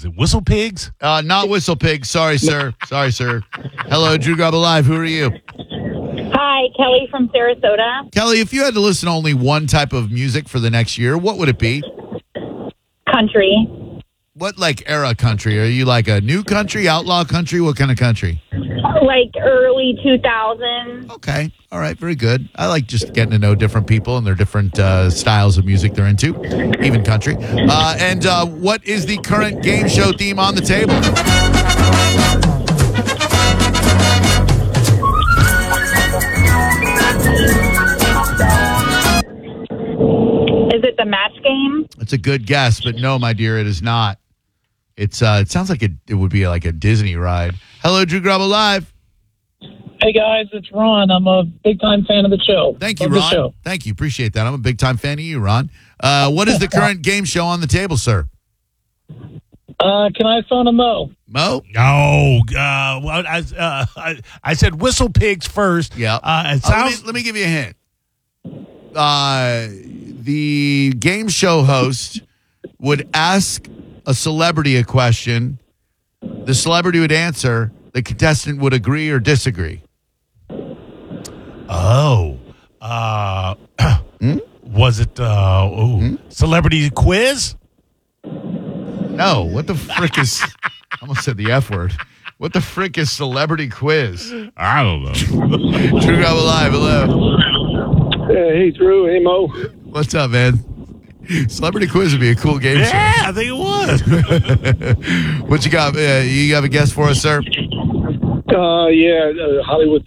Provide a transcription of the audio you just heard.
Was it Whistle Pigs? Not Whistle Pig. Sorry, sir. Sorry, sir. Hello, Drew Garabo Live. Who are you? Hi, Kelly from Sarasota. Kelly, if you had to listen to only one type of music for the next year, what would it be? Country. What, like, era country? Are you like a new country, outlaw country? What kind of country? Like early 2000s. Okay. All right. Very good. I like just getting to know different people and their different styles of music they're into, even country. And what is the current game show theme on the table? Is it the match game? It's a good guess, but no, my dear, it is not. It's it sounds like it would be like a Disney ride. Hello, Drew Garabo Live. Hey guys, it's Ron. I'm a big time fan of the show. Thank you, Love the Ron. show. Thank you. Appreciate that. I'm a big time fan of you, Ron. What is the current game show on the table, sir? Can I phone a Mo? Mo? No. Well, I said Whistle Pigs first. Yeah. It sounds. Let me give you a hint. The game show host would ask a celebrity a question. The celebrity would answer. The contestant would agree or disagree. Oh. Was it Celebrity Quiz? No. What the frick is... I almost said the F word. What the frick is Celebrity Quiz? I don't know. Drew Garabo Live. Hello. Hey, Drew. Hey, Mo. What's up, man? Celebrity Quiz would be a cool game show. Yeah, I think it was. What you got? You have a guess for us, sir? Hollywood